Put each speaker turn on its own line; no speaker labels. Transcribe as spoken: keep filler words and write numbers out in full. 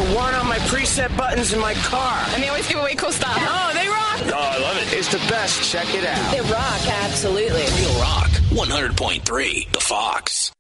one on my preset buttons in my car.
And they always give away cool stuff. Oh, they rock.
Oh, I love it. It's the best. Check it out.
They rock, absolutely.
Real Rock, one hundred point three, The Fox.